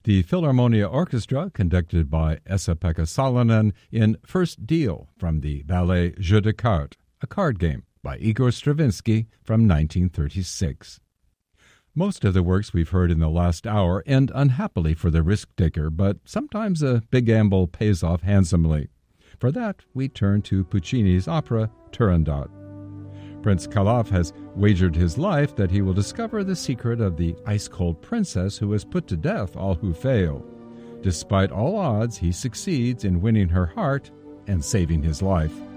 the Philharmonia Orchestra, conducted by Esa-Pekka Salonen, in First Deal from the ballet Jeu de Cartes, a card game, by Igor Stravinsky from 1936. Most of the works we've heard in the last hour end unhappily for the risk-taker, but sometimes a big gamble pays off handsomely. For that, we turn to Puccini's opera Turandot. Prince Calaf has wagered his life that he will discover the secret of the ice-cold princess who has put to death all who fail. Despite all odds, he succeeds in winning her heart and saving his life.